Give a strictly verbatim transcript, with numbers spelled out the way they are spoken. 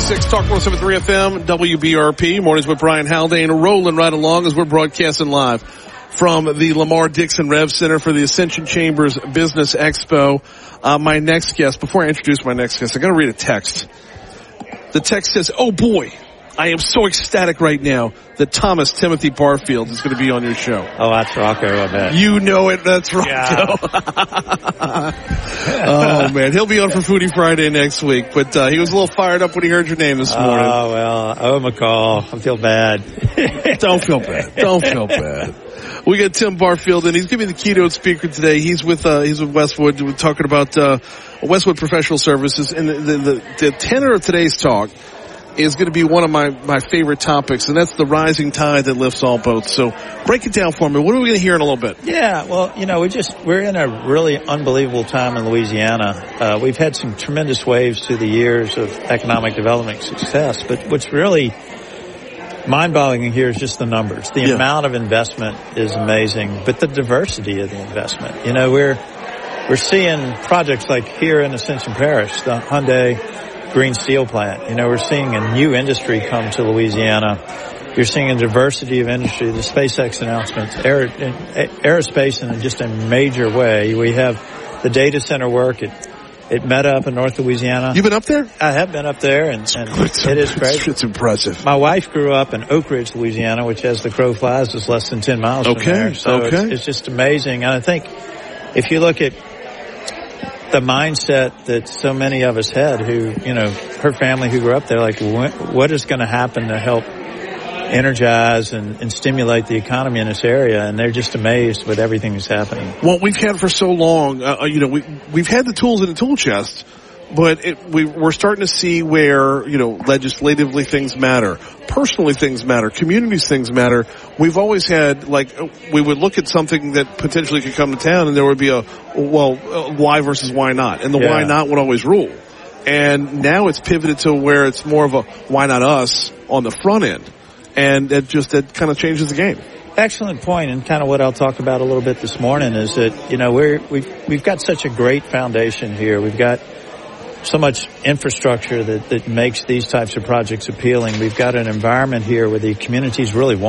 six Talk one oh seven point three F M, W B R P. Mornings with Brian Haldane, rolling right along as we're broadcasting live from the Lamar Dixon Rev Center for the Ascension Chambers Business Expo. Uh, my next guest, before I introduce my next guest, I got to read a text. The text says, "Oh boy, I am so ecstatic right now that Thomas Timothy Barfield is going to be on your show." Oh, that's Rocco, I bet. You know it. That's Rocco. Yeah. Oh, man. He'll be on for Foodie Friday next week. But uh, he was a little fired up when he heard your name this morning. Oh, well. Oh, McCall. I feel bad. Don't feel bad. Don't feel bad. We got Tim Barfield, and he's going to be the keynote speaker today. He's with uh, he's with Westwood. We're talking about uh, Westwood Professional Services. And the, the, the, the tenor of today's talk is going to be one of my, my favorite topics, and that's the rising tide that lifts all boats. So break it down for me. What are we going to hear in a little bit? Yeah, well, you know, we just, we're in a really unbelievable time in Louisiana. Uh, we've had some tremendous waves through the years of economic development success, but what's really mind-boggling here is just the numbers. The yeah. amount of investment is amazing, but the diversity of the investment. You know, we're, we're seeing projects like here in Ascension Parish, the Hyundai Green Steel plant. You know, we're seeing a new industry come to Louisiana. You're seeing a diversity of industry, the SpaceX announcements, aer, aerospace in just a major way. We have the data center work at, at Meta up in North Louisiana. You've been up there? I have been up there, and, and it is great. It's impressive. My wife grew up in Oak Ridge, Louisiana, which, as the crow flies, is less than ten miles okay. from there. So okay. it's, it's just amazing. And I think if you look at the mindset that so many of us had, who, you know, her family who grew up there, like, what is going to happen to help energize and, and stimulate the economy in this area? And they're just amazed with everything that's happening. Well, we've had for so long, uh, you know, we, we've had the tools in the tool chest, but it, we, we're starting to see where, you know, legislatively things matter. Personally things matter. Communities things matter. We've always had, like, we would look at something that potentially could come to town and there would be a, well, uh, why versus why not? And the yeah. why not would always rule. And now it's pivoted to where it's more of a why not us on the front end. And it just, it kind of changes the game. Excellent point, and kind of what I'll talk about a little bit this morning is that, you know, we're, we've, we've got such a great foundation here. We've got so much infrastructure that, that makes these types of projects appealing. We've got an environment here where the communities really want